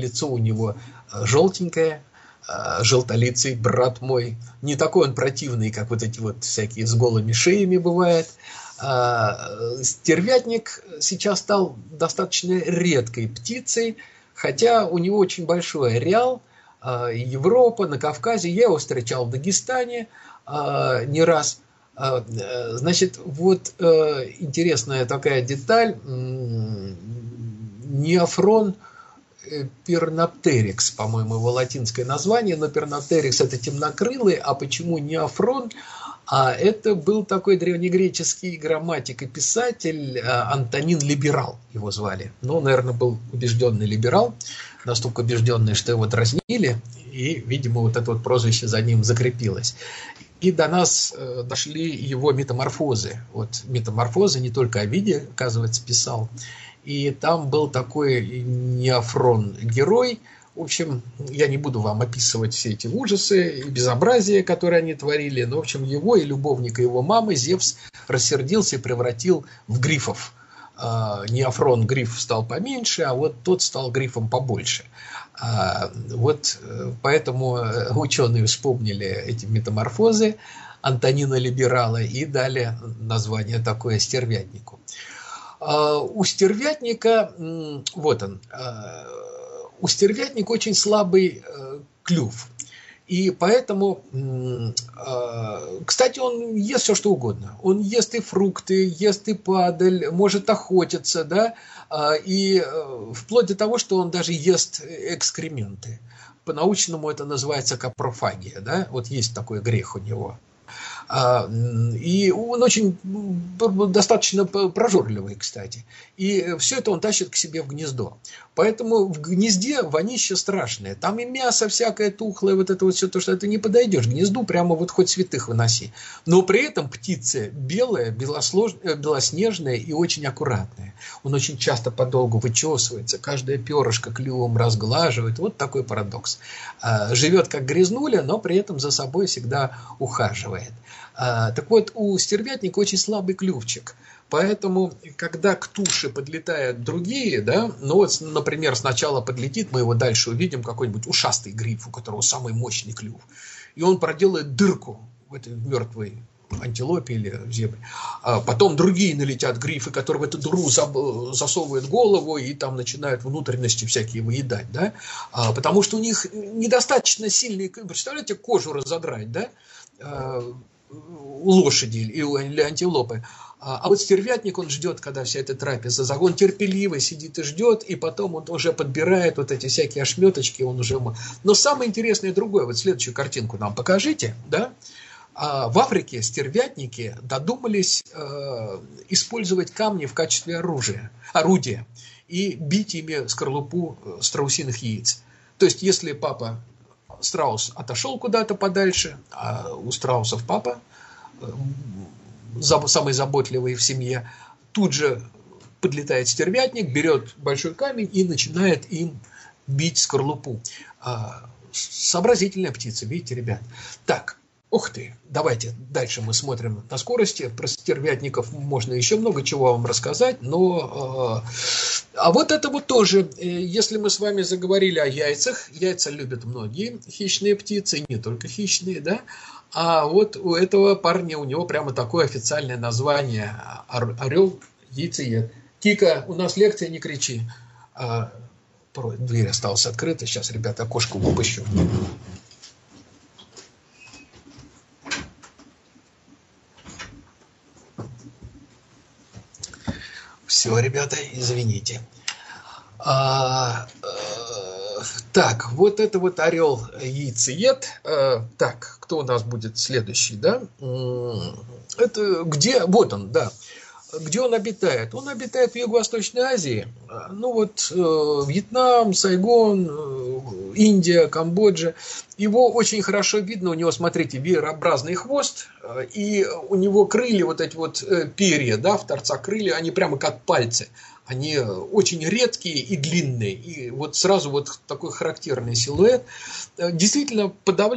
лицо у него желтенькое, желтолицый брат мой. Не такой он противный, как вот эти вот всякие с голыми шеями бывает. Стервятник сейчас стал достаточно редкой птицей, хотя у него очень большой ареал. Европа, на Кавказе. Я его встречал в Дагестане не раз. Значит, вот интересная такая деталь. Неофрон перноптерикс, по-моему, его латинское название, но перноптерикс это темнокрылый, а почему неофрон? А это был такой древнегреческий грамматик и писатель Антонин Либерал, его звали. Ну, наверное, был убежденный либерал, настолько убежденный, что его дразнили, и, видимо, вот это вот прозвище за ним закрепилось. И до нас дошли его метаморфозы. Вот метаморфозы не только Овидий, оказывается, писал. И там был такой неофрон-герой. В общем, я не буду вам описывать все эти ужасы и безобразия, которые они творили. Но, в общем, его и любовника его мамы Зевс рассердился и превратил в грифов. Неофрон гриф стал поменьше, а вот тот стал грифом побольше. Вот поэтому ученые вспомнили эти метаморфозы Антонина Либерала и дали название такое стервятнику. У стервятника, вот он, у стервятника очень слабый клюв. И поэтому, кстати, он ест все, что угодно. Он ест и фрукты, ест и падаль, может охотиться, да, и вплоть до того, что он даже ест экскременты. По-научному это называется капрофагия, да, вот есть такой грех у него. И он очень достаточно прожорливый, кстати. И все это он тащит к себе в гнездо. Поэтому в гнезде вонища страшное. Там и мясо всякое тухлое, вот это вот все, то, что это не подойдешь. К гнезду прямо вот хоть святых выноси. Но при этом птица белая, белоснежная и очень аккуратная. Он очень часто подолгу вычесывается, каждое перышко клювом разглаживает. Вот такой парадокс. Живет как грязнуля, но при этом за собой всегда ухаживает. Так вот, у стервятника очень слабый клювчик. Поэтому, когда к туше подлетают другие, да, ну вот, например, сначала подлетит, мы его дальше увидим, какой-нибудь ушастый гриф, у которого самый мощный клюв. И он проделает дырку в этой мертвой антилопе или зебре. Потом другие налетят грифы, которые в эту дыру засовывают голову и там начинают внутренности всякие выедать, да, потому что у них недостаточно сильные, представляете, кожу разодрать, да, у лошади или антилопы. А вот стервятник, он ждет, когда вся эта трапеза, он терпеливо сидит и ждет, и потом он уже подбирает вот эти всякие ошметочки, он уже... Но самое интересное другое, вот следующую картинку нам покажите, да? В Африке стервятники додумались использовать камни в качестве орудия и бить ими скорлупу страусиных яиц. То есть, если папа страус отошел куда-то подальше, а у страусов папа, самый заботливый в семье, тут же подлетает стервятник, берет большой камень и начинает им бить скорлупу. Сообразительная птица, видите, ребят. Так, ух ты, давайте дальше мы смотрим на скорости. Про стервятников можно еще много чего вам рассказать, но... А вот это вот тоже, если мы с вами заговорили о яйцах, яйца любят многие хищные птицы, и не только хищные, да, а вот у этого парня, у него прямо такое официальное название, орел-яйцеед. Кика, у нас лекция, не кричи. Дверь осталась открыта, сейчас, ребята, окошко выпущу. Все, ребята, извините. Так, вот это вот орел яйцеед. Так, кто у нас будет следующий, да? Это где? Вот он, да. Где он обитает? Он обитает в Юго-Восточной Азии. Ну вот Вьетнам, Сайгон, Индия, Камбоджа. Его очень хорошо видно. У него, смотрите, веерообразный хвост. И у него крылья, вот эти вот перья, да, в торцах крылья, они прямо как пальцы. Они очень редкие и длинные. И вот сразу вот такой характерный силуэт. Действительно,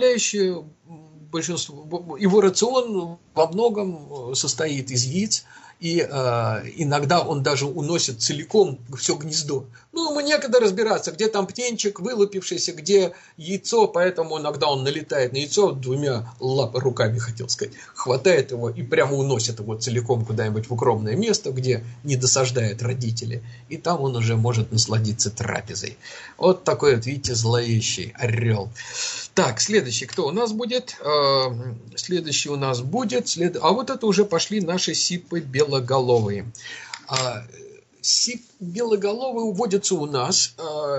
подавляющее большинство, его рацион во многом состоит из яиц. и иногда он даже уносит целиком все гнездо. Ну, ему некогда разбираться, где там птенчик вылупившийся, где яйцо, поэтому иногда он налетает на яйцо двумя руками, хотел сказать, хватает его и прямо уносит его целиком куда-нибудь в укромное место, где не досаждают родители, и там он уже может насладиться трапезой. Вот такой вот, видите, зловещий орел. Так, следующий кто у нас будет? Следующий у нас будет... А вот это уже пошли наши сипы белоголовые. Сип белоголовый уводится у нас.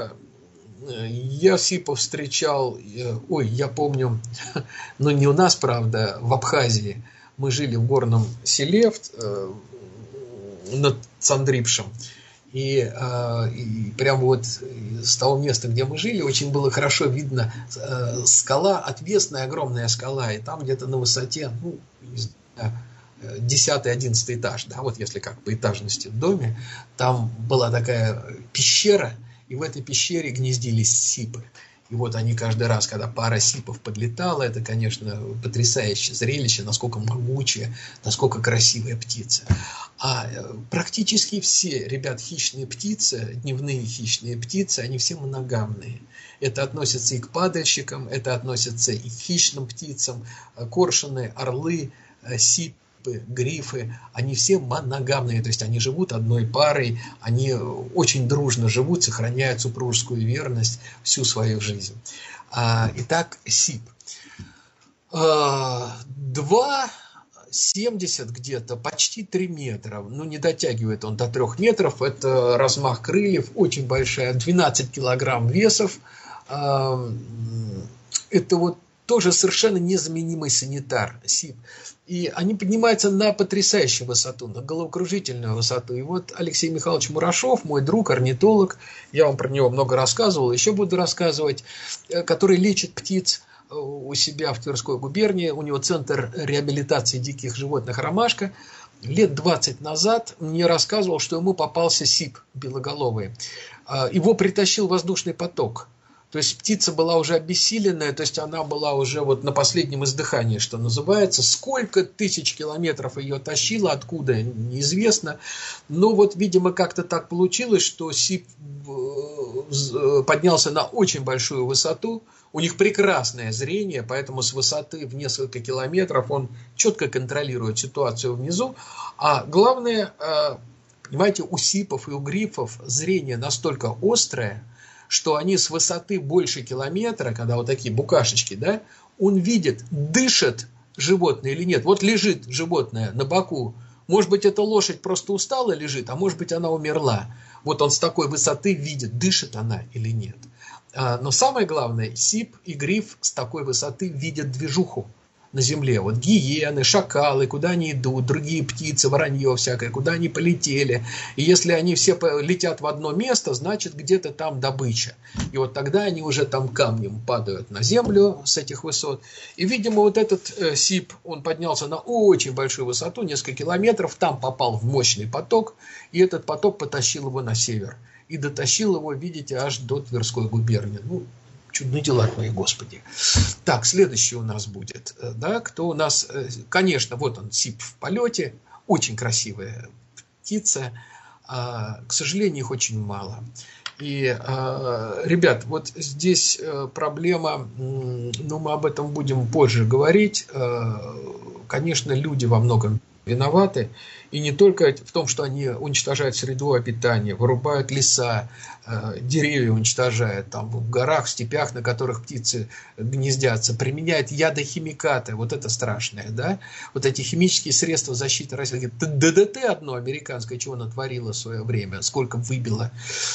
Я сипов встречал... Ой, я помню... Но не у нас, правда, в Абхазии. Мы жили в горном селе над Цандрипшем. И прямо вот с того места, где мы жили, очень было хорошо видно скала, отвесная огромная скала, и там где-то на высоте, ну, не знаю, 10-11 этаж, да, вот если как по этажности в доме, там была такая пещера, и в этой пещере гнездились сипы. И вот они каждый раз, когда пара сипов подлетала, это, конечно, потрясающее зрелище, насколько могучая, насколько красивая птица. А практически все, ребят, хищные птицы, дневные хищные птицы, они все моногамные. Это относится и к падальщикам, это относится и к хищным птицам, коршуны, орлы, сипы, грифы, они все моногамные, то есть они живут одной парой, они очень дружно живут, сохраняют супружескую верность всю свою жизнь. Итак, сип. 2,70 где-то, почти 3 метра, ну не дотягивает он до 3 метров, это размах крыльев, очень большая, 12 килограмм весов, это вот тоже совершенно незаменимый санитар, сип. И они поднимаются на потрясающую высоту, на головокружительную высоту. И вот Алексей Михайлович Мурашов, мой друг, орнитолог, я вам про него много рассказывал, еще буду рассказывать, который лечит птиц у себя в Тверской губернии. У него центр реабилитации диких животных «Ромашка». Лет 20 назад мне рассказывал, что ему попался сип белоголовый. Его притащил воздушный поток. То есть птица была уже обессиленная, то есть она была уже вот на последнем издыхании, что называется. Сколько тысяч километров ее тащило, откуда, неизвестно. Но вот, видимо, как-то так получилось, что сип поднялся на очень большую высоту. У них прекрасное зрение, поэтому с высоты в несколько километров он четко контролирует ситуацию внизу. А главное, понимаете, у сипов и у грифов зрение настолько острое, что они с высоты больше километра, когда вот такие букашечки, да, он видит, дышит животное или нет. Вот лежит животное на боку. Может быть, эта лошадь просто устала лежит, а может быть, она умерла. Вот он с такой высоты видит, дышит она или нет. Но самое главное, сип и гриф с такой высоты видят движуху на земле. Вот гиены, шакалы, куда они идут, другие птицы, воронье всякое, куда они полетели. И если они все летят в одно место, значит где-то там добыча. И вот тогда они уже там камнем падают на землю с этих высот. И, видимо, вот этот сип, он поднялся на очень большую высоту, несколько километров, там попал в мощный поток, и этот поток потащил его на север. И дотащил его, видите, аж до Тверской губернии. Ну, чудные дела твои, Господи. Так, следующий у нас будет. Да, кто у нас? Конечно, вот он, сип в полете. Очень красивая птица. К сожалению, их очень мало. И, ребят, вот здесь проблема, ну, мы об этом будем позже говорить. Конечно, люди во многом виноваты. И не только в том, что они уничтожают среду обитания, вырубают леса, деревья уничтожают, там в горах, в степях, на которых птицы гнездятся, применяют ядохимикаты, вот это страшное, да? Вот эти химические средства защиты растений. ДДТ одно американское, чего натворило в свое время, сколько выбило.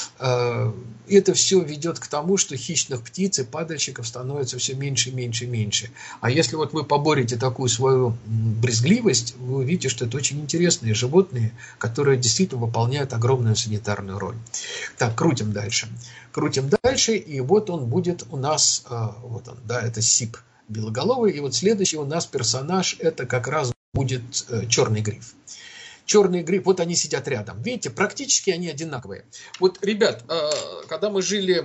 Это все ведет к тому, что хищных птиц и падальщиков становится все меньше, меньше, меньше. А если вот вы поборете такую свою брезгливость, вы увидите, что это очень интересные животные, которые действительно выполняют огромную санитарную роль. Так, крутим дальше. Крутим дальше, и вот он будет у нас, вот он, да, это сип белоголовый, и вот следующий у нас персонаж, это как раз будет черный гриф. Черный гриф, вот они сидят рядом. Видите, практически они одинаковые. Вот, ребят, когда мы жили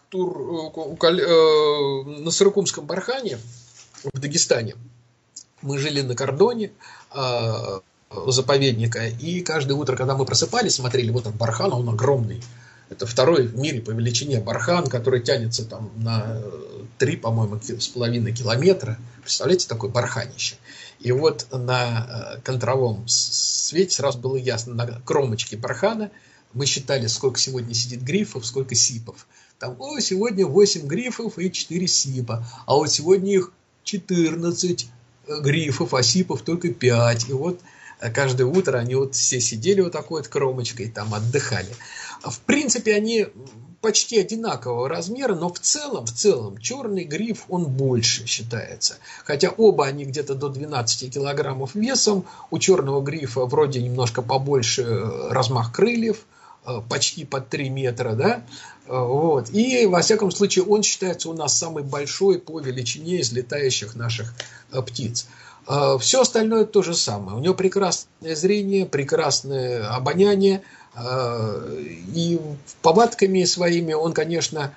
на Сарыкумском бархане в Дагестане, мы жили на кордоне, заповедника. И каждое утро, когда мы просыпались, смотрели, вот он бархан, он огромный. Это второй в мире по величине бархан, который тянется там на 3, по-моему, с половиной километра. Представляете, такое барханище. И вот на контровом свете сразу было ясно, на кромочке бархана мы считали, сколько сегодня сидит грифов, сколько сипов. Там, сегодня 8 грифов и 4 сипа. А вот сегодня их 14 грифов, а сипов только 5. И вот каждое утро они вот все сидели вот такой вот кромочкой, там отдыхали. В принципе, они почти одинакового размера, но в целом черный гриф, он больше считается. Хотя оба они где-то до 12 килограммов весом. У черного грифа вроде немножко побольше размах крыльев, почти под 3 метра, да, вот. И, во всяком случае, он считается у нас самый большой по величине из летающих наших птиц. Все остальное то же самое. У него прекрасное зрение, прекрасное обоняние, и повадками своими он, конечно,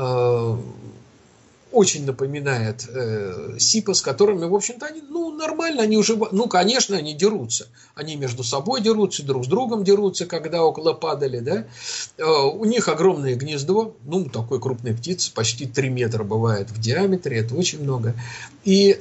очень напоминает сипа, с которыми, в общем-то, они, нормально, они уже, конечно, они дерутся. Они между собой дерутся, друг с другом дерутся, когда около падали, да. У них огромное гнездо, такой крупной птицы, почти 3 метра бывает в диаметре, это очень много. И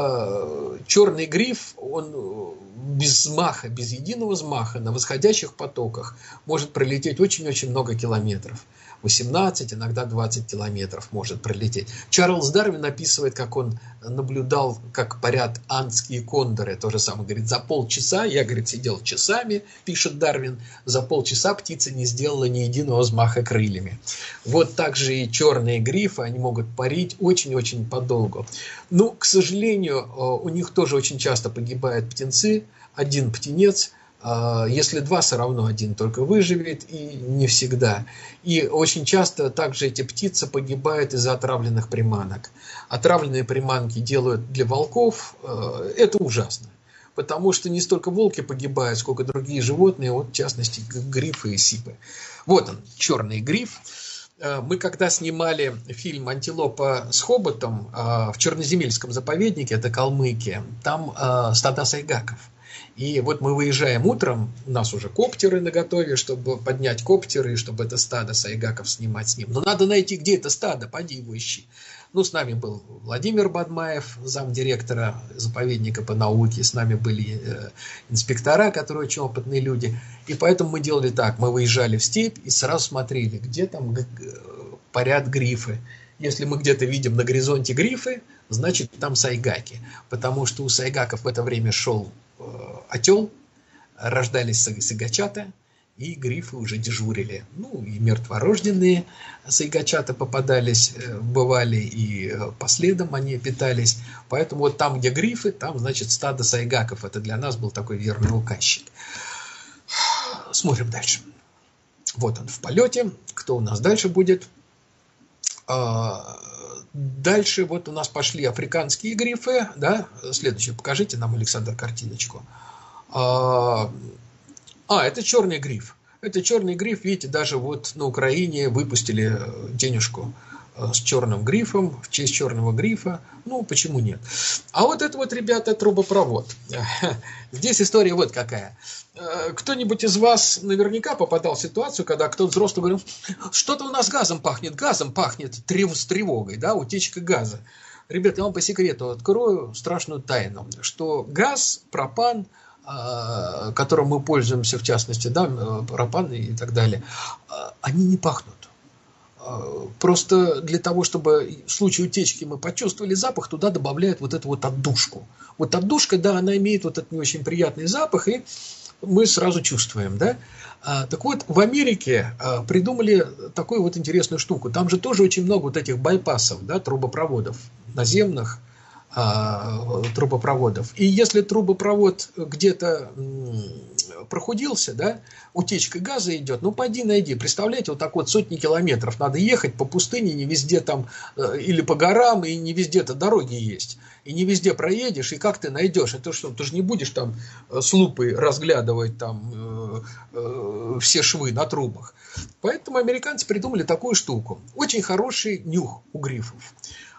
черный гриф, он без взмаха, без единого взмаха на восходящих потоках может пролететь очень-очень много километров. 18, иногда 20 километров может пролететь. Чарльз Дарвин описывает, как он наблюдал, как парят андские кондоры. То же самое, говорит, за полчаса, я, говорит, сидел часами, пишет Дарвин, за полчаса птица не сделала ни единого взмаха крыльями. Вот так же и черные грифы, они могут парить очень-очень подолгу. К сожалению, у них тоже очень часто погибают птенцы. Один птенец, если 2, все равно один только выживет, и не всегда. И очень часто также эти птицы погибают из-за отравленных приманок. Отравленные приманки делают для волков, это ужасно. Потому что не столько волки погибают, сколько другие животные, в частности грифы и сипы. Вот он, черный гриф. Мы когда снимали фильм «Антилопа с хоботом» в Черноземельском заповеднике, это Калмыкия, там стада сайгаков. И вот мы выезжаем утром, у нас уже коптеры наготове, чтобы поднять коптеры, и чтобы это стадо сайгаков снимать с ним. Но надо найти, где это стадо, поди его ищи. С нами был Владимир Бадмаев, замдиректора заповедника по науке, с нами были инспектора, которые очень опытные люди. И поэтому мы делали так, мы выезжали в степь и сразу смотрели, где там парят грифы. Если мы где-то видим на горизонте грифы, значит там сайгаки. Потому что у сайгаков в это время шел отел, рождались сайгачата, и грифы уже дежурили. И мертворожденные сайгачата попадались, бывали, и по следам они питались. Поэтому вот там, где грифы, там, значит, стадо сайгаков. Это для нас был такой верный указчик. Смотрим дальше. Вот он в полете. Кто у нас дальше будет? Дальше вот у нас пошли африканские грифы, да, следующее, покажите нам, Александр, картиночку. Это черный гриф. Это черный гриф, видите, даже вот на Украине выпустили денежку с черным грифом, в честь черного грифа. Почему нет? А вот это вот, ребята, трубопровод. Здесь история вот какая. Кто-нибудь из вас наверняка попадал в ситуацию, когда кто-то взрослый говорит, что-то у нас газом пахнет с тревогой, да, утечка газа. Ребята, я вам по секрету открою страшную тайну, что газ, пропан, которым мы пользуемся, в частности, да, пропан и так далее, они не пахнут. Просто для того, чтобы в случае утечки мы почувствовали запах, туда добавляют вот эту вот отдушку. Вот отдушка, да, она имеет вот этот не очень приятный запах, и мы сразу чувствуем, да. Так вот, в Америке придумали такую вот интересную штуку. Там же тоже очень много вот этих байпасов, да, трубопроводов, наземных трубопроводов. И если трубопровод где-то прохудился, да, утечка газа идет, пойди найди. Представляете, вот так вот сотни километров надо ехать по пустыне, не везде там, или по горам, и не везде-то дороги есть. И не везде проедешь, и как ты найдешь? Это что, ты же не будешь там с лупой разглядывать там все швы на трубах. Поэтому американцы придумали такую штуку. Очень хороший нюх у грифов.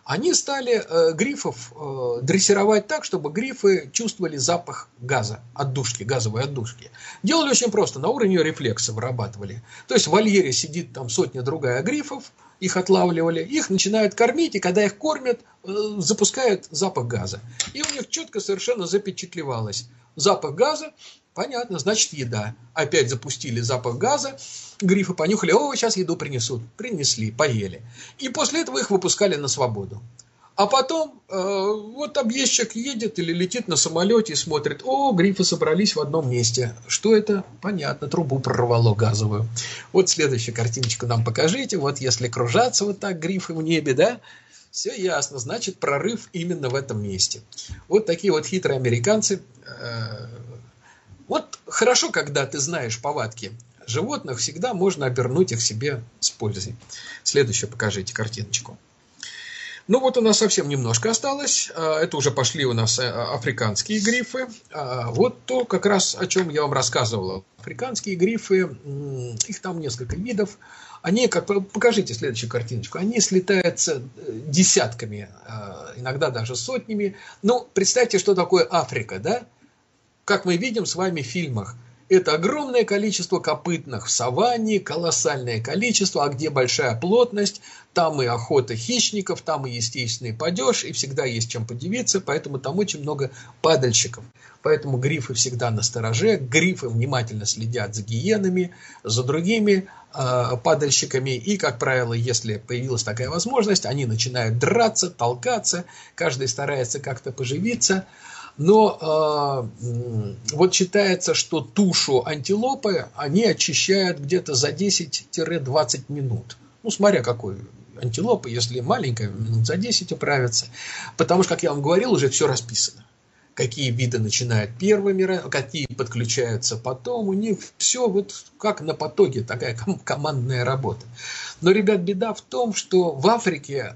Они стали грифов дрессировать так, чтобы грифы чувствовали запах газа, отдушки, газовой отдушки. Делали очень просто, на уровне рефлекса вырабатывали. То есть в вольере сидит там сотня другая грифов, их отлавливали, их начинают кормить, и когда их кормят, запускают запах газа. И у них четко совершенно запечатлевалось. Запах газа, понятно, значит еда. Опять запустили запах газа, грифы понюхали, о, сейчас еду принесут. Принесли, поели. И после этого их выпускали на свободу. А потом вот объездчик едет или летит на самолете и смотрит, о, грифы собрались в одном месте. Что это? Понятно, трубу прорвало газовую. Вот следующую картиночку нам покажите. Вот если кружатся вот так грифы в небе, да, все ясно, значит прорыв именно в этом месте. Вот такие вот хитрые американцы. Вот хорошо, когда ты знаешь повадки животных, всегда можно обернуть их себе с пользой. Следующую покажите картиночку. Ну вот у нас совсем немножко осталось. Это уже пошли у нас африканские грифы. Вот то, как раз о чем я вам рассказывал. Африканские грифы, их там несколько видов. Они, покажите следующую картиночку, они слетаются десятками, иногда даже сотнями. Ну, представьте, что такое Африка, да? Как мы видим с вами в фильмах. Это огромное количество копытных в саванне, колоссальное количество, а где большая плотность, там и охота хищников, там и естественный падеж, и всегда есть чем подивиться, поэтому там очень много падальщиков. Поэтому грифы всегда настороже, грифы внимательно следят за гиенами, за другими падальщиками, и, как правило, если появилась такая возможность, они начинают драться, толкаться, каждый старается как-то поживиться. Но вот считается, что тушу антилопы они очищают где-то за 10-20 минут. Ну, смотря какой антилопы, если маленькая, минут за 10 управится. Потому что, как я вам говорил, уже все расписано. Какие виды начинают первыми, какие подключаются потом. У них все вот как на потоке, такая командная работа. Но, ребят, беда в том, что в Африке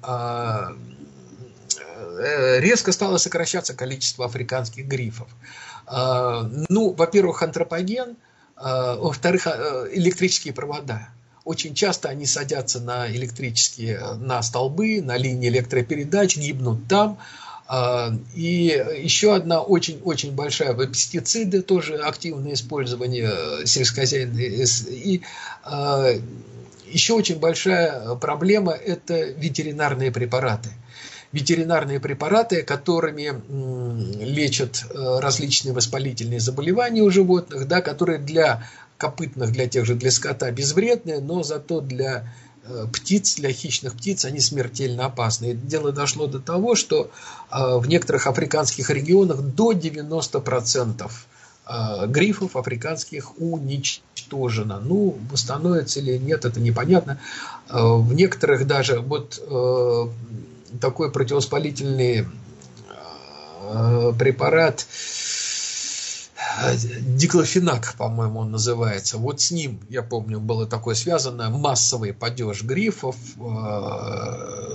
резко стало сокращаться количество африканских грифов. Ну, во-первых, антропоген, во-вторых, электрические провода. Очень часто они садятся на на столбы, на линии электропередач, гибнут там. И еще одна очень-очень большая, пестициды, тоже активное использование сельскохозяйственных. И еще очень большая проблема – это ветеринарные препараты. Ветеринарные препараты, которыми лечат различные воспалительные заболевания у животных, да, которые для копытных, для скота безвредные, но зато для птиц, для хищных птиц они смертельно опасны. И дело дошло до того, что в некоторых африканских регионах до 90% грифов африканских уничтожено. Ну, восстановится или нет, это непонятно. В некоторых даже такой противовоспалительный препарат, диклофенак, по-моему, он называется. Вот с ним, я помню, было такое связано, массовый падеж грифов. До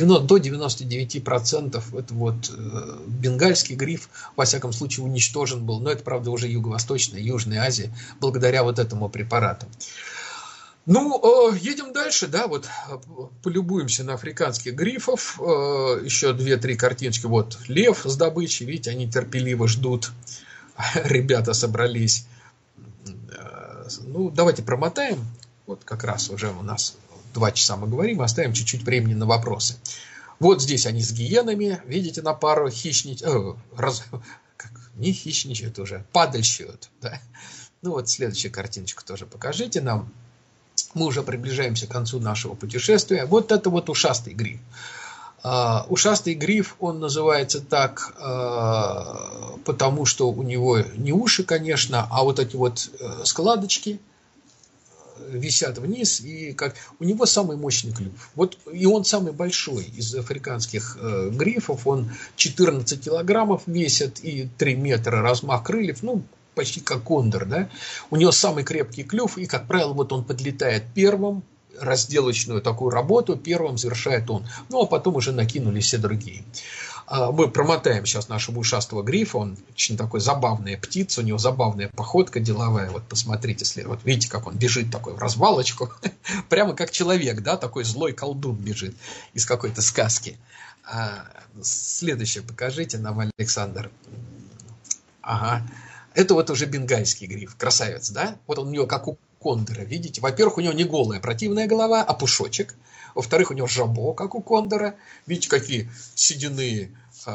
99% это бенгальский гриф, во всяком случае, уничтожен был. Но это, правда, уже Юго-Восточная, Южная Азия, благодаря вот этому препарату. Ну, едем дальше, да, вот полюбуемся на африканских грифов. Еще 2-3 картиночки. Вот лев с добычей, видите, они терпеливо ждут. Ребята собрались. Ну, давайте промотаем. Вот как раз уже у нас 2 часа мы говорим, оставим чуть-чуть времени на вопросы. Вот здесь они с гиенами, видите, на пару хищничают. Не хищничают уже, падальщают. Да? Ну, вот следующую картиночку тоже покажите нам. Мы уже приближаемся к концу нашего путешествия. Вот это вот ушастый гриф. Ушастый гриф, он называется так, потому что у него не уши, конечно, а вот эти вот складочки висят вниз, и у него самый мощный клюв. Вот, и он самый большой из африканских грифов, он 14 килограммов весит и 3 метра размах крыльев, ну, почти как кондор, да. У него самый крепкий клюв, и, как правило, вот он подлетает первым, разделочную такую работу первым завершает он. Ну, а потом уже накинули все другие. Мы промотаем сейчас нашего ушастого грифа, он очень такой забавная птица, у него забавная походка деловая, вот посмотрите, вот видите, как он бежит такой в развалочку, прямо как человек, да, такой злой колдун бежит из какой-то сказки. Следующее покажите нам, Александр. Ага, это вот уже бенгальский гриф, красавец, да, вот он у него как у кондора, видите, во-первых, у него не голая противная голова, а пушочек. Во-вторых, у него жабо, как у кондора. Видите, какие седые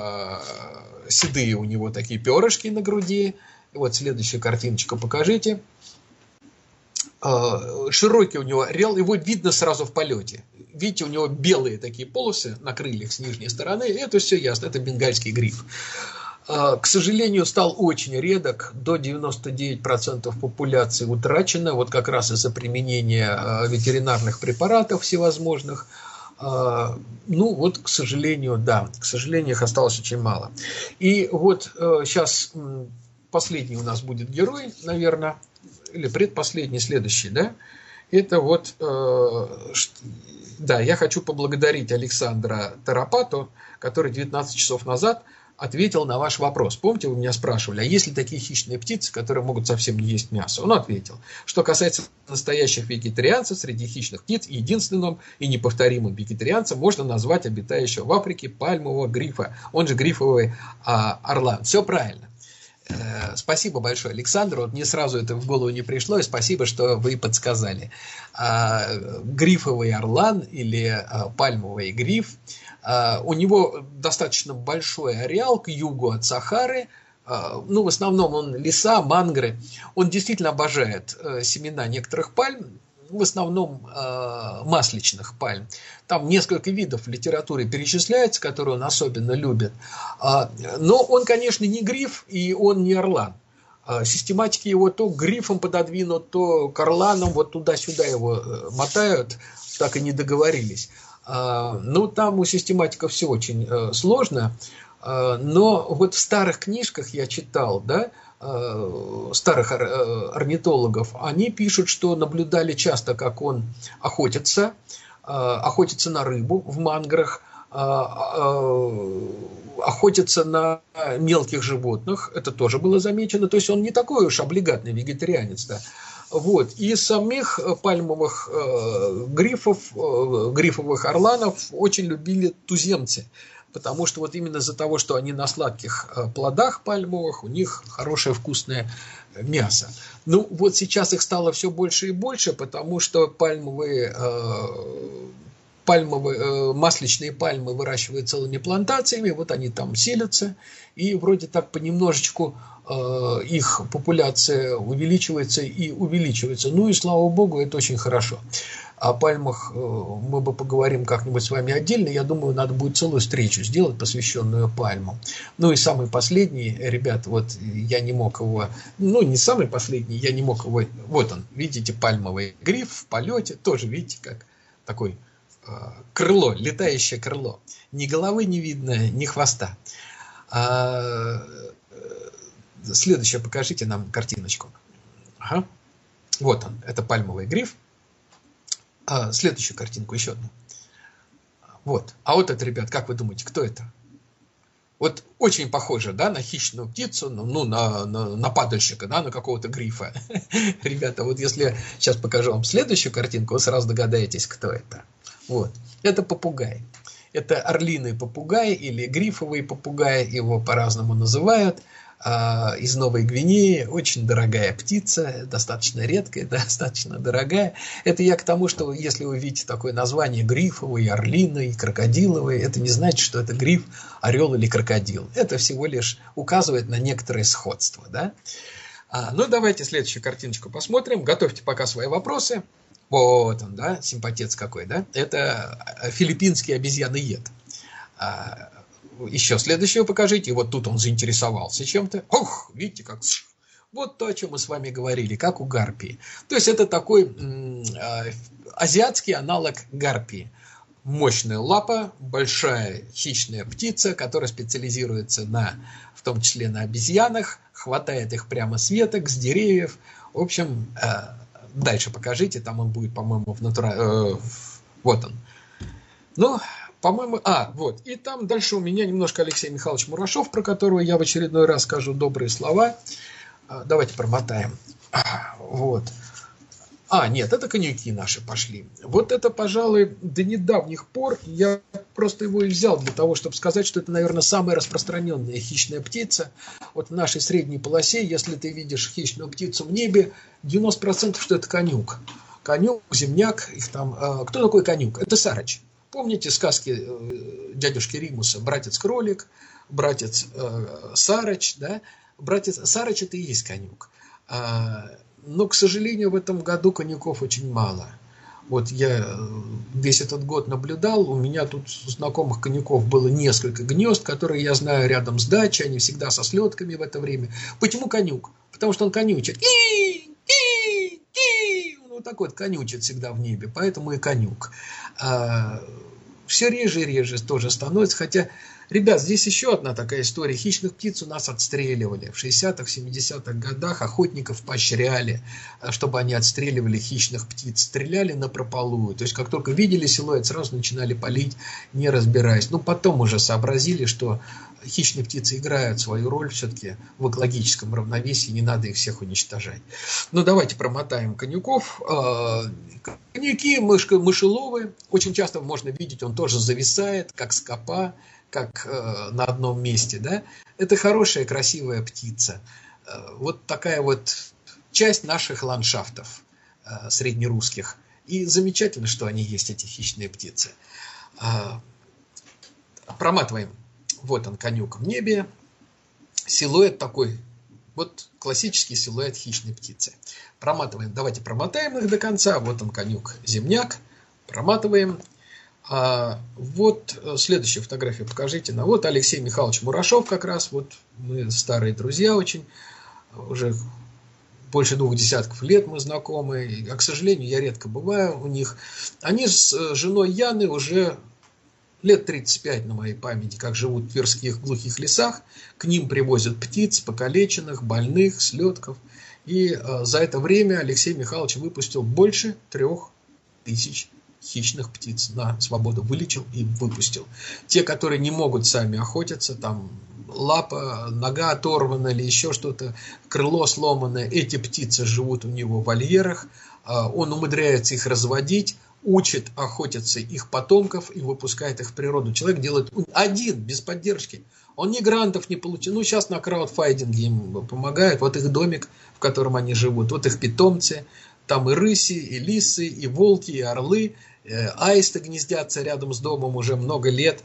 у него такие перышки на груди. И вот следующую картиночку покажите. Широкий у него орел, его видно сразу в полете. Видите, у него белые такие полосы на крыльях с нижней стороны. Это все ясно, это бенгальский гриф. К сожалению, стал очень редок, до 99% популяции утрачено, вот как раз из-за применения ветеринарных препаратов всевозможных. Ну вот, к сожалению, да, к сожалению, их осталось очень мало. И вот сейчас последний у нас будет герой, наверное, или предпоследний, следующий, да? Это вот, да, я хочу поблагодарить Александра Тарапату, который 19 часов назад ответил на ваш вопрос. Помните, вы меня спрашивали, а есть ли такие хищные птицы, которые могут совсем не есть мясо? Он ответил, что касается настоящих вегетарианцев, среди хищных птиц единственным и неповторимым вегетарианцем можно назвать обитающего в Африке пальмового грифа, он же грифовый орлан. Все правильно. Спасибо большое, Александр. Вот мне сразу это в голову не пришло, и спасибо, что вы подсказали. Грифовый орлан или пальмовый гриф, у него достаточно большой ареал к югу от Сахары. Ну, в основном он леса, мангры. Он действительно обожает семена некоторых пальм, в основном масличных пальм. Там несколько видов в литературе перечисляется, которые он особенно любит. Но он, конечно, не гриф, и он не орлан. Систематики его то грифом пододвинут, то к орланам, вот туда-сюда его мотают, так и не договорились. Ну, там у систематиков все очень сложно, но вот в старых книжках я читал, да, старых орнитологов, они пишут, что наблюдали часто, как он охотится на рыбу в манграх, охотится на мелких животных, это тоже было замечено, то есть он не такой уж облигатный вегетарианец, да. Вот. И самих пальмовых грифовых орланов очень любили туземцы, потому что вот именно из-за того, что они на сладких плодах пальмовых, у них хорошее вкусное мясо. Ну вот сейчас их стало все больше и больше, потому что масличные пальмы выращивают целыми плантациями, вот они там селятся, и вроде так понемножечку их популяция увеличивается и увеличивается. Ну и слава богу, это очень хорошо. О пальмах мы бы поговорим как-нибудь с вами отдельно. Я думаю, надо будет целую встречу сделать, посвященную пальмам. Ну и самый последний, ребят, вот я не мог его, ну не самый последний, я не мог его, вот он, видите, пальмовый гриф в полете, тоже видите, как такой крыло, летающее крыло. Ни головы не видно, ни хвоста. Следующее, покажите нам картиночку. Ага. Вот он, это пальмовый гриф. Следующую картинку, еще одну. Вот. А вот это, ребят, как вы думаете, кто это? Вот очень похоже, да, на хищную птицу, ну, на падальщика, да, на какого-то грифа. Ребята, вот если сейчас покажу вам следующую картинку, вы сразу догадаетесь, кто это. Вот. Это попугай. Это орлиный попугай или грифовый попугай, его по-разному называют. Из Новой Гвинеи, очень дорогая птица, достаточно редкая, достаточно дорогая. Это я к тому, что если вы видите такое название грифовый, орлиный, крокодиловый, это не значит, что это гриф, орел или крокодил. Это всего лишь указывает на некоторое сходство. Да? Ну, давайте следующую картиночку посмотрим. Готовьте пока свои вопросы. Вот он, да, симпатец какой, да? Это филиппинский обезьяноед. Еще следующего покажите. И вот тут он заинтересовался чем-то. Ох, видите, как... Вот то, о чем мы с вами говорили, как у гарпии. То есть это такой азиатский аналог гарпии. Мощная лапа, большая хищная птица, которая специализируется в том числе на обезьянах, хватает их прямо с веток, с деревьев. В общем, дальше покажите, там он будет, по-моему, вот он. Ну, По-моему, вот. И там дальше у меня немножко Алексей Михайлович Мурашов, про которого я в очередной раз скажу добрые слова. Давайте промотаем. Вот. Нет, это коньяки наши пошли. Вот это, пожалуй, до недавних пор я просто его и взял для того, чтобы сказать, что это, наверное, самая распространенная хищная птица. Вот в нашей средней полосе, если ты видишь хищную птицу в небе, 90% что это конюк. Конюк, земняк, их там... Кто такой конюк? Это сарач. Помните сказки дядюшки Римуса? Братец-кролик, братец сарач, да? Братец сарач — это и есть конюк. Но, к сожалению, в этом году коньяков очень мало. Вот я весь этот год наблюдал, у меня тут знакомых коньяков было несколько гнезд, которые я знаю рядом с дачей, они всегда со слетками в это время. Почему конюк? Потому что он конючит. Вот так вот конючит всегда в небе, поэтому и конюк. Все реже и реже тоже становится, хотя... Ребят, здесь еще одна такая история. Хищных птиц у нас отстреливали. В 60-х, 70-х годах охотников поощряли, чтобы они отстреливали хищных птиц. Стреляли напропалую. То есть, как только видели силуэт, сразу начинали палить, не разбираясь. Потом уже сообразили, что хищные птицы играют свою роль все-таки в экологическом равновесии. Не надо их всех уничтожать. Давайте промотаем коньяков. Коньяки мышеловы. Очень часто можно видеть, он тоже зависает, как скопа, как на одном месте, да, это хорошая, красивая птица. Вот такая вот часть наших ландшафтов среднерусских. И замечательно, что они есть, эти хищные птицы. Проматываем. Вот он, конюк в небе. Силуэт такой, вот классический силуэт хищной птицы. Проматываем, давайте промотаем их до конца. Вот он, конюк, земняк. Проматываем. Вот следующую фотографию покажите. Вот Алексей Михайлович Мурашов как раз. Вот мы старые друзья очень. Уже больше 2 десятков лет мы знакомы. А, к сожалению, я редко бываю у них. Они с женой Яны уже лет 35 на моей памяти, как живут в тверских глухих лесах. К ним привозят птиц, покалеченных, больных, слетков. И за это время Алексей Михайлович выпустил больше 3000 хищных птиц на свободу, вылечил и выпустил. Те, которые не могут сами охотиться, там лапа, нога оторвана или еще что-то, крыло сломанное, эти птицы живут у него в вольерах, он умудряется их разводить, учит охотиться их потомков и выпускает их в природу. Человек делает один, без поддержки. Он ни грантов не получил. Сейчас на краудфандинге им помогают. Вот их домик, в котором они живут, вот их питомцы. Там и рыси, и лисы, и волки, и орлы. Аисты гнездятся рядом с домом уже много лет.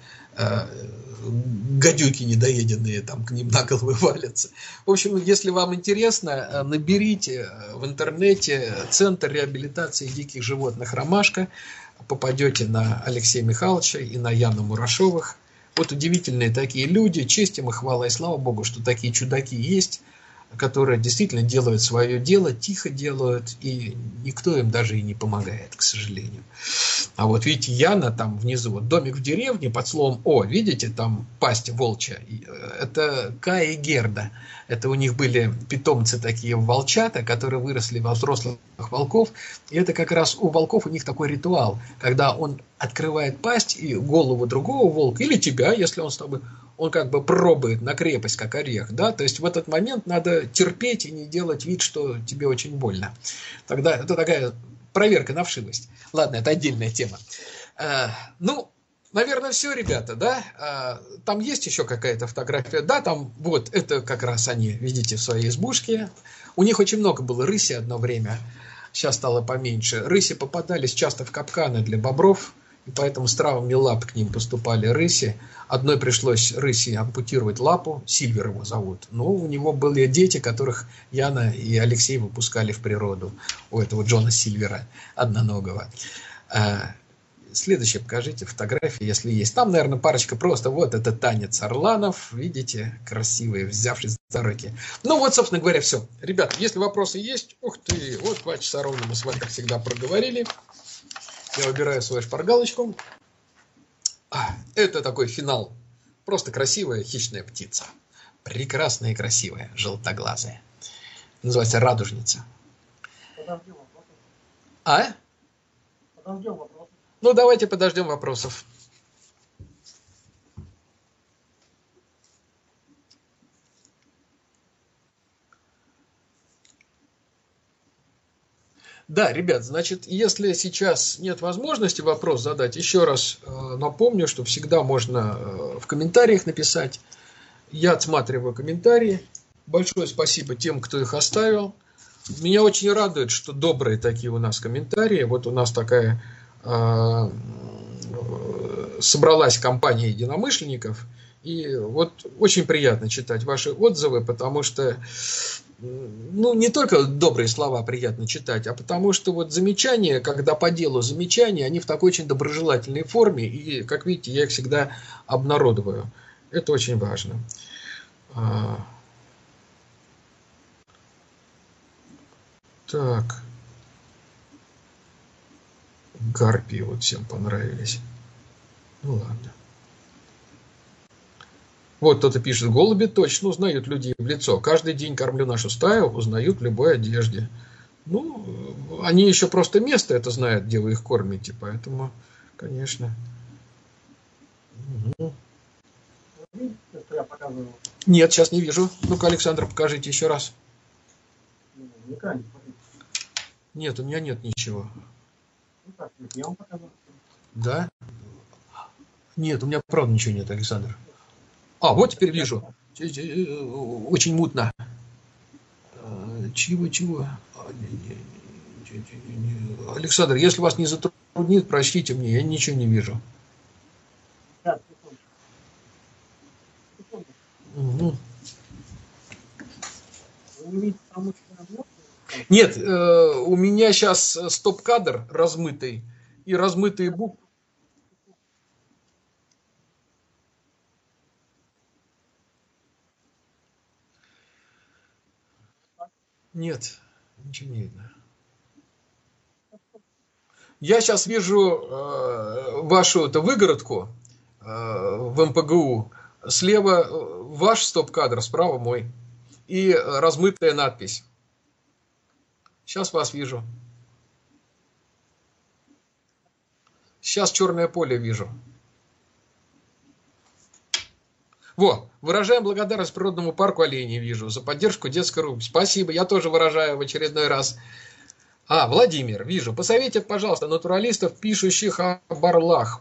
Гадюки недоеденные там к ним на головы валятся. В общем, если вам интересно, наберите в интернете «Центр реабилитации диких животных Ромашка». Попадете на Алексея Михайловича и на Яну Мурашовых. Вот удивительные такие люди. Честь им и хвала, и слава Богу, что такие чудаки есть, которые действительно делают свое дело, тихо делают, и никто им даже и не помогает, к сожалению. А вот видите, Яна там внизу, вот домик в деревне под словом «О», видите, там пасть волчья, это Кая и Герда. Это у них были питомцы такие волчата, которые выросли во взрослых волков. И это как раз у волков у них такой ритуал, когда он открывает пасть и голову другого волка, или тебя, если он с тобой, он как бы пробует на крепость, как орех, да, то есть в этот момент надо терпеть и не делать вид, что тебе очень больно. Тогда это такая проверка на вшивость. Ладно, это отдельная тема. Наверное, все, ребята, да? Там есть еще какая-то фотография. Да, там вот это как раз они, видите, в своей избушке. У них очень много было рыси одно время. Сейчас стало поменьше. Рыси попадались часто в капканы для бобров, и поэтому с травмами лап к ним поступали рыси. Одной пришлось рыси ампутировать лапу, Сильвер его зовут. Но у него были дети, которых Яна и Алексей выпускали в природу. У этого Джона Сильвера одноногого. Следующее покажите фотографии, если есть. Там, наверное, парочка просто. Вот это танец орланов. Видите, красивые, взявшись за руки. Вот, собственно говоря, все. Ребята, если вопросы есть, ух ты, вот 2 часа ровно мы с вами, как всегда, проговорили. Я выбираю свою шпаргалочку. Это такой финал. Просто красивая хищная птица. Прекрасная и красивая, желтоглазая. Называется радужница. Подождем вопросов. Давайте подождем вопросов. Да, ребят, значит, если сейчас нет возможности вопрос задать, еще раз напомню, что всегда можно в комментариях написать. Я отсматриваю комментарии. Большое спасибо тем, кто их оставил. Меня очень радует, что добрые такие у нас комментарии. Вот у нас такая собралась компания единомышленников. И вот очень приятно читать ваши отзывы, потому что, ну, не только добрые слова приятно читать, а потому что вот замечания, когда по делу замечания, они в такой очень доброжелательной форме, и, как видите, я их всегда обнародоваю. Это очень важно. Так. Гарпии вот всем понравились. Ну ладно. Вот кто-то пишет, голуби точно узнают людей в лицо. Каждый день кормлю нашу стаю, узнают в любой одежде. Ну, они еще просто место это знают, где вы их кормите, поэтому, конечно. Угу. Нет, сейчас не вижу. Ну-ка, Александр, покажите еще раз. Нет, у меня нет ничего. Да? Нет, у меня правда ничего нет, Александр. А, вот теперь вижу. Очень мутно. Чего? Александр, если вас не затруднит, прочтите мне, я ничего не вижу. Угу. Нет, у меня сейчас стоп-кадр размытый и размытые буквы. Нет, ничего не видно. Я сейчас вижу вашу выгородку в МПГУ. Слева ваш стоп-кадр, справа мой. И размытая надпись. Сейчас вас вижу. Сейчас черное поле вижу. Во, выражаем благодарность Природному парку Оленей вижу за поддержку детской рубрики. Спасибо, я тоже выражаю в очередной раз. Владимир, вижу. Посоветуйте, пожалуйста, натуралистов, пишущих о орлах.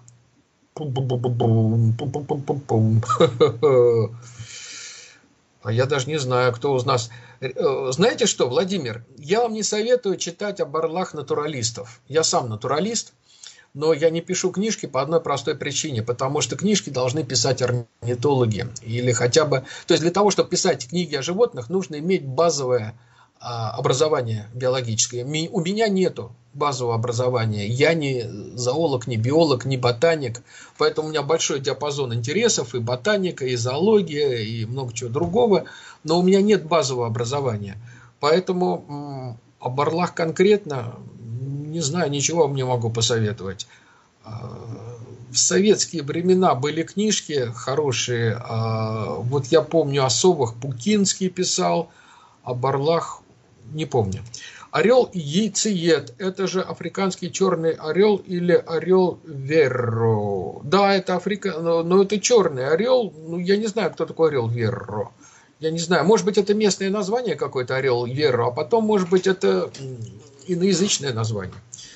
А я даже не знаю, кто из нас... Знаете что, Владимир, я вам не советую читать об орлах натуралистов. Я сам натуралист, но я не пишу книжки по одной простой причине, потому что книжки должны писать орнитологи. Или хотя бы... То есть для того, чтобы писать книги о животных, нужно иметь базовое образование биологическое. У меня нету базового образования. Я не зоолог, не биолог, не ботаник. Поэтому у меня большой диапазон интересов. И ботаника, и зоология, и много чего другого. Но у меня нет базового образования. Поэтому об орлах конкретно не знаю, ничего вам не могу посоветовать. В советские времена были книжки хорошие. Вот я помню, о совах Пукинский писал. Об орлах не помню. Орел яйцеед. Это же африканский черный орел или орел верро. Да, это но это черный орел. Ну, я не знаю, кто такой орел верро. Я не знаю. Может быть, это местное название какое-то орел верро, а потом, может быть, это иноязычное название.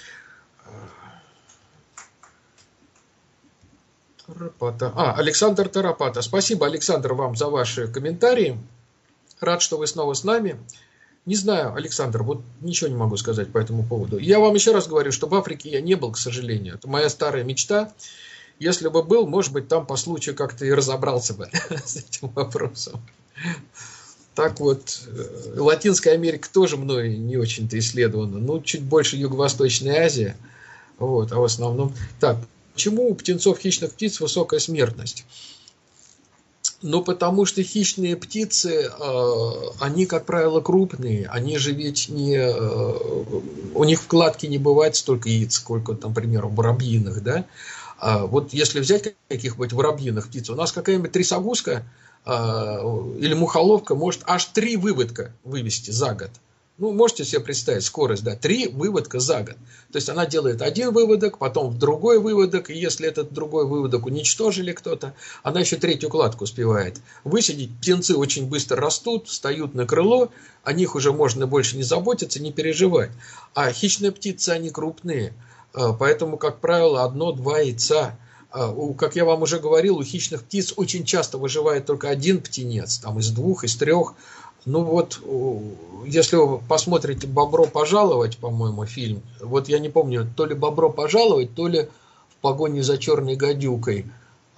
Александр Тарапата. Спасибо, Александр, вам за ваши комментарии. Рад, что вы снова с нами. Не знаю, Александр, вот ничего не могу сказать по этому поводу. Я вам еще раз говорю, что в Африке я не был, к сожалению. Это моя старая мечта. Если бы был, может быть, там по случаю как-то и разобрался бы с этим вопросом. Так вот, Латинская Америка тоже мной не очень-то исследована. Ну, чуть больше Юго-Восточная Азия. Вот, а в основном... Так, почему у птенцов хищных птиц высокая смертность? Ну, потому что хищные птицы, они, как правило, крупные. Они же ведь не... У них в кладке не бывает столько яиц, сколько, например, у воробьиных, да? Вот если взять каких-нибудь воробьиных птиц, у нас какая-нибудь трясогузка или мухоловка может аж 3 выводка вывести за год. Ну, можете себе представить скорость, да, 3 выводка за год. То есть она делает один выводок, потом другой выводок, и если этот другой выводок уничтожили кто-то, она еще третью кладку успевает высидеть. Птенцы очень быстро растут, встают на крыло, о них уже можно больше не заботиться, не переживать. А хищные птицы, они крупные, поэтому, как правило, 1-2 яйца. Как я вам уже говорил, у хищных птиц очень часто выживает только один птенец, там из 2, из 3. Ну вот, если вы посмотрите «Бобро пожаловать», по-моему, фильм, вот я не помню, то ли «Бобро пожаловать», то ли «В погоне за черной гадюкой».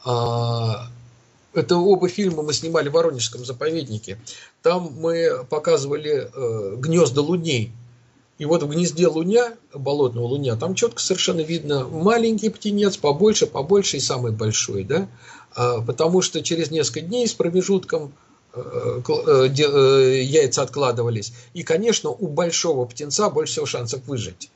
Это оба фильма мы снимали в Воронежском заповеднике. Там мы показывали гнезда луней. И вот в гнезде луня, болотного луня, там четко совершенно видно маленький птенец, побольше и самый большой, да? Потому что через несколько дней с промежутком яйца откладывались. И, конечно, у большого птенца больше всего шансов выжить.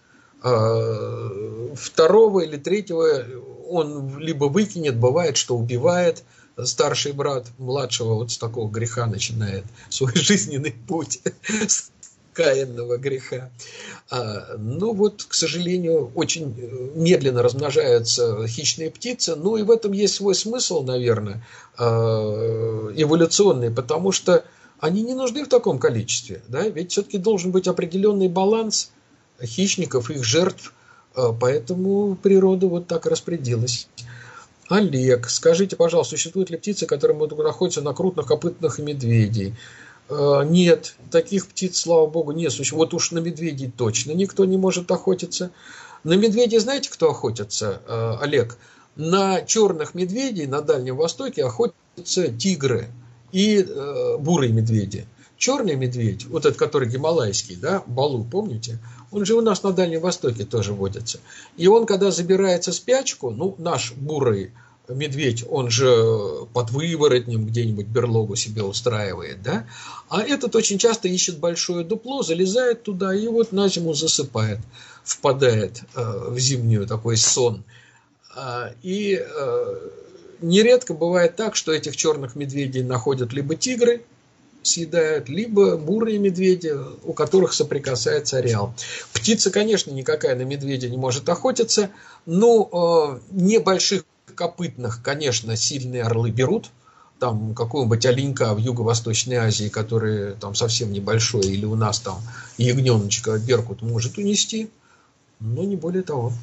Второго или третьего он либо выкинет, бывает, что убивает. Старший брат младшего вот с такого греха начинает свой жизненный путь, с каинного греха. Ну вот, к сожалению, очень медленно размножаются хищные птицы. Ну и в этом есть свой смысл, наверное, эволюционный, потому что они не нужны в таком количестве. Да? Ведь все-таки должен быть определенный баланс хищников, их жертв. Поэтому природа вот так распорядилась. Олег, скажите, пожалуйста, существуют ли птицы, которые могут находиться на крупных копытных медведей? Нет, таких птиц, слава богу, не существует. Вот уж на медведей точно никто не может охотиться. На медведей знаете, кто охотится, Олег? На черных медведей на Дальнем Востоке охотятся тигры и бурые медведи. Черный медведь, вот этот, который гималайский, да, Балу, помните? Он же у нас на Дальнем Востоке тоже водится. И он, когда забирается в спячку, ну, наш бурый медведь, он же под выворотнем где-нибудь берлогу себе устраивает, да? А этот очень часто ищет большое дупло, залезает туда и вот на зиму засыпает, впадает в зимнюю такой сон. И нередко бывает так, что этих черных медведей находят либо тигры, съедают, либо бурые медведи, у которых соприкасается ареал. Птица, конечно, никакая на медведя не может охотиться, но небольших копытных, конечно, сильные орлы берут. Там какого-нибудь оленька в Юго-Восточной Азии, который там совсем небольшой, или у нас там ягненочка беркут может унести, но не более того.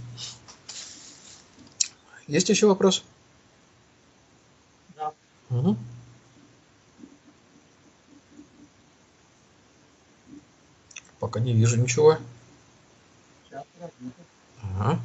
Есть еще вопрос? Да. Угу. Пока не вижу ничего. Ага.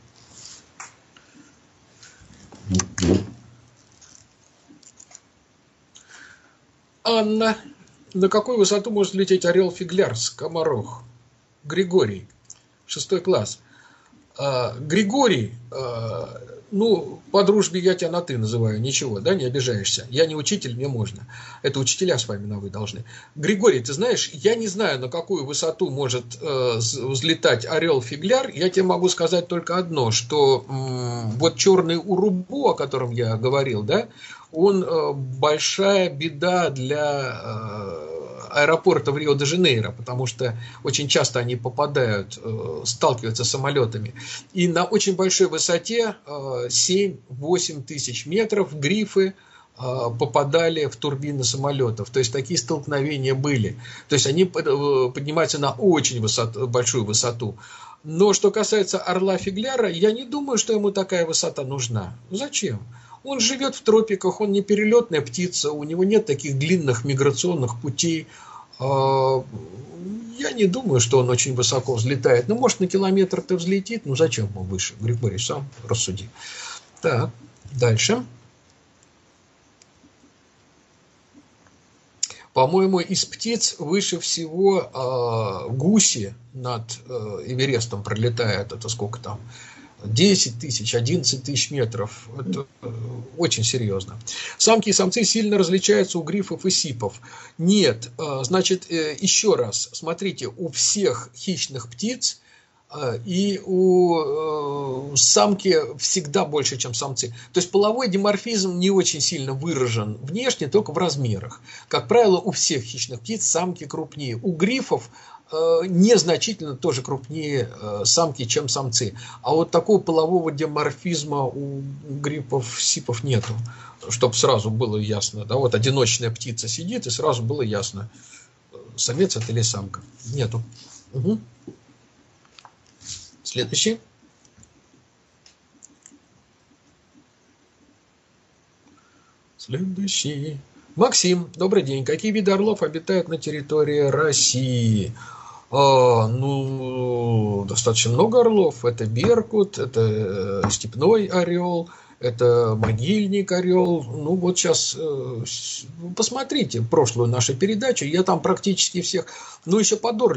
Анна, на какую высоту может лететь орел-фигляр, скоморох? Григорий, 6 класс. Григорий, ну, по дружбе я тебя на ты называю, ничего, да, не обижаешься. Я не учитель, мне можно. Это учителя с вами на вы должны. Григорий, ты знаешь, я не знаю, на какую высоту может взлетать орел-фигляр. Я тебе могу сказать только одно, что вот черный урубу, о котором я говорил, да, он большая беда для аэропорта в Рио-де-Жанейро, потому что очень часто они попадают, сталкиваются с самолетами. И на очень большой высоте, 7-8 тысяч метров, грифы попадали в турбины самолетов. То есть такие столкновения были. То есть они поднимаются на очень большую высоту. Но что касается орла-фигляра, я не думаю, что ему такая высота нужна. Зачем? Он живет в тропиках, он не перелетная птица, у него нет таких длинных миграционных путей. Я не думаю, что он очень высоко взлетает. Ну, может, на километр-то взлетит, но зачем ему выше? Григорий, сам рассуди. Так, дальше. По-моему, из птиц выше всего гуси над Эверестом пролетают. Это сколько там? 10 тысяч, 11 тысяч метров. Это очень серьезно. Самки и самцы сильно различаются у грифов и сипов. Нет. Значит, еще раз. Смотрите, у всех хищных птиц и у самки всегда больше, чем самцы. То есть половой диморфизм не очень сильно выражен внешне, только в размерах. Как правило, у всех хищных птиц самки крупнее. У грифов незначительно тоже крупнее самки, чем самцы. А вот такого полового dimorфизма у гриппов, сипов нету, чтобы сразу было ясно. Да, вот одиночная птица сидит, и сразу было ясно, самец это или самка. Нету. Угу. Следующий. Следующий. Максим, добрый день. Какие виды орлов обитают на территории России? Достаточно много орлов. Это беркут, это степной орел, это могильник орел. Ну, вот сейчас посмотрите прошлую нашу передачу. Я там практически всех, еще подор